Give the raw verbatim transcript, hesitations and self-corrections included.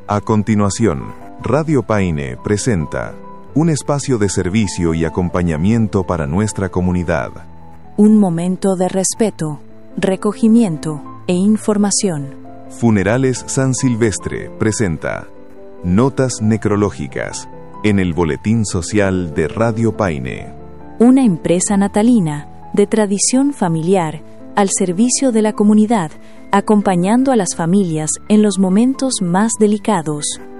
A continuación, Radio Paine presenta un espacio de servicio y acompañamiento para nuestra comunidad. Un momento de respeto, recogimiento e información. Funerales San Silvestre presenta Notas Necrológicas en el Boletín Social de Radio Paine. Una empresa natalina de tradición familiar al servicio de la comunidad, acompañando a las familias en los momentos más delicados.